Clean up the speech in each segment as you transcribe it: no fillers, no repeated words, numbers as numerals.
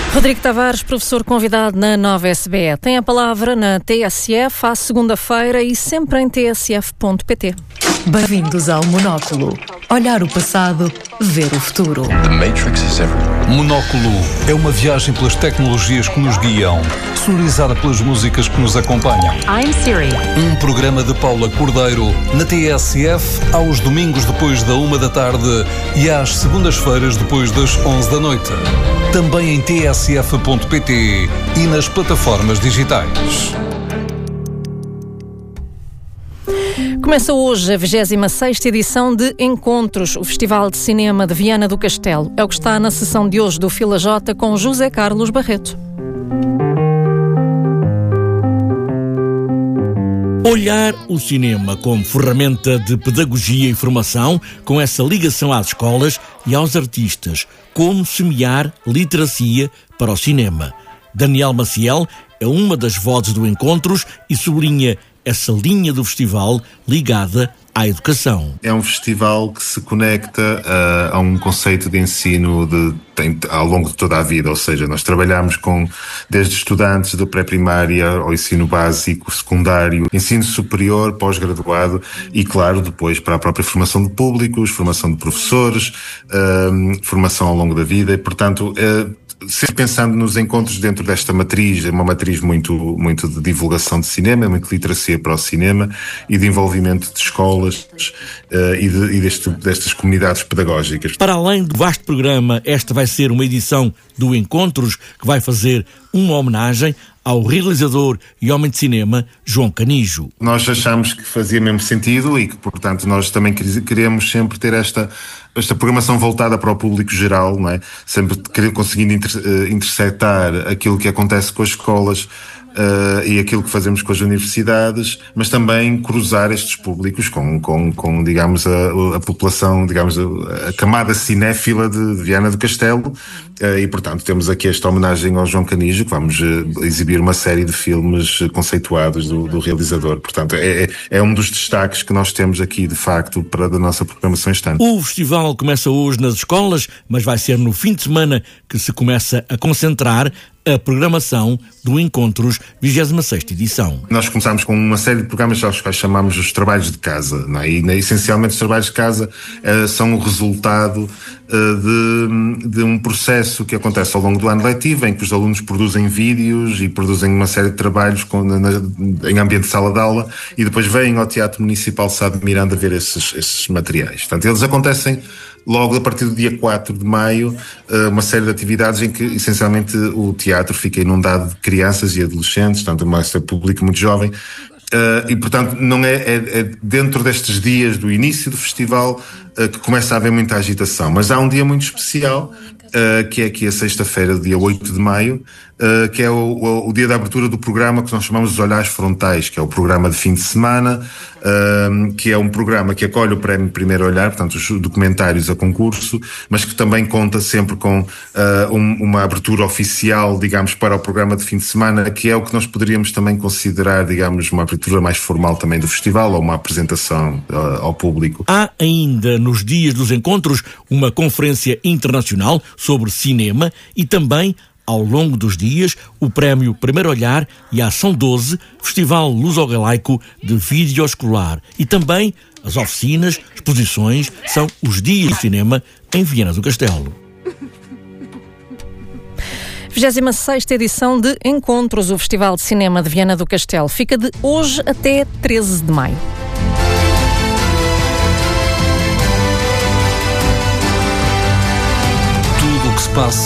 Rodrigo Tavares, professor convidado na Nova SBE. Tem a palavra na TSF à segunda-feira e sempre em tsf.pt. Bem-vindos ao Monóculo. Olhar o passado, ver o futuro. The Matrix is everywhere. Monóculo é uma viagem pelas tecnologias que nos guiam, sonorizada pelas músicas que nos acompanham. I'm Siri. Um programa de Paula Cordeiro na TSF aos domingos depois da 1 da tarde e às segundas-feiras depois das 11 da noite. Também em tsf.pt e nas plataformas digitais. Começa hoje a 26ª edição de Encontros, o Festival de Cinema de Viana do Castelo. É o que está na sessão de hoje do Fila J com José Carlos Barreto. Olhar o cinema como ferramenta de pedagogia e formação, com essa ligação às escolas e aos artistas. Como semear literacia para o cinema. Daniel Maciel é uma das vozes do Encontros e sublinha essa linha do festival ligada à educação. É um festival que se conecta a um conceito de ensino ao longo de toda a vida, ou seja, nós trabalhamos desde estudantes da pré-primária ao ensino básico, secundário, ensino superior, pós-graduado e, claro, depois para a própria formação de públicos, formação de professores, formação ao longo da vida e, portanto, sempre pensando nos encontros dentro desta matriz, é uma matriz muito de divulgação de cinema, muito de literacia para o cinema e de envolvimento de escolas destas comunidades pedagógicas. Para além do vasto programa, esta vai ser uma edição do Encontros que vai fazer uma homenagem ao realizador e homem de cinema João Canijo. Nós achamos que fazia mesmo sentido e que, portanto, nós também queremos sempre ter esta programação voltada para o público geral, não é? Sempre conseguindo interceptar aquilo que acontece com as escolas e aquilo que fazemos com as universidades, mas também cruzar estes públicos com digamos, a população, digamos, a camada cinéfila de Viana do Castelo e, portanto, temos aqui esta homenagem ao João Canijo, que vamos exibir uma série de filmes conceituados do realizador. Portanto, é um dos destaques que nós temos aqui, de facto, da nossa programação este ano. O festival começa hoje nas escolas, mas vai ser no fim de semana que se começa a concentrar a programação do Encontros 26ª edição. Nós começámos com uma série de programas aos quais chamamos os trabalhos de casa, não é? E essencialmente os trabalhos de casa são o resultado de um processo que acontece ao longo do ano letivo, em que os alunos produzem vídeos e produzem uma série de trabalhos em ambiente de sala de aula e depois vêm ao Teatro Municipal Sá de Miranda ver esses materiais. Portanto, eles acontecem logo a partir do dia 4 de maio, uma série de atividades em que, essencialmente, o teatro fica inundado de crianças e adolescentes, portanto, um público muito jovem, e, portanto, não é dentro destes dias do início do festival que começa a haver muita agitação. Mas há um dia muito especial, que é aqui a sexta-feira, dia 8 de maio, que é o dia da abertura do programa que nós chamamos de Olhares Frontais, que é o programa de fim de semana, que é um programa que acolhe o Prémio Primeiro Olhar, portanto os documentários a concurso, mas que também conta sempre com uma abertura oficial, digamos, para o programa de fim de semana, que é o que nós poderíamos também considerar, digamos, uma abertura mais formal também do festival, ou uma apresentação ao público. Há ainda, nos dias dos encontros, uma conferência internacional sobre cinema e também, ao longo dos dias, o Prémio Primeiro Olhar e a Ação 12, Festival Luso-Galaico de Vídeo Escolar. E também as oficinas, exposições, são os dias de cinema em Viana do Castelo. 26ª edição de Encontros, o Festival de Cinema de Viana do Castelo. Fica de hoje até 13 de maio. Tudo o que se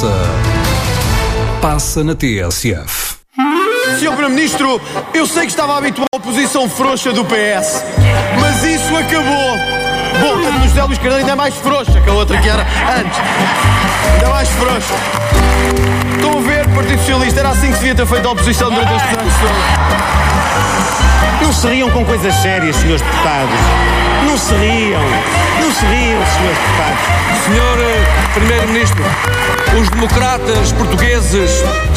passa na TSF. Senhor Primeiro-Ministro, eu sei que estava habituado à oposição frouxa do PS, mas isso acabou. Bom, a do José Luís Carneiro ainda é mais frouxa que a outra que era antes. Ainda mais frouxa. Estão a ver, Partido Socialista, era assim que se devia ter feito a oposição durante estes anos todos. Não se riam com coisas sérias, senhores deputados. Não se riam, senhores deputados. Senhor Primeiro-Ministro, os democratas portugueses